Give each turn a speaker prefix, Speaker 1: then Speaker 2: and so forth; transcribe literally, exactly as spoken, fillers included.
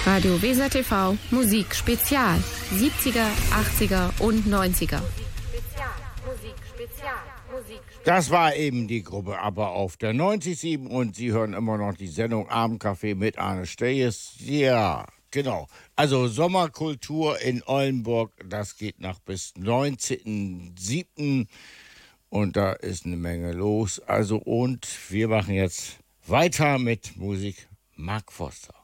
Speaker 1: Radio Weser T V Musik Spezial. siebziger, achtziger und neunziger.
Speaker 2: Das war eben die Gruppe ABBA auf der neunzig Komma sieben und Sie hören immer noch die Sendung Abendcafé mit Arne Steyes. Ja, genau. Also Sommerkultur in Oldenburg, das geht noch bis neunzehnten siebten und da ist eine Menge los. Also und wir machen jetzt weiter mit Musik. Mark Forster.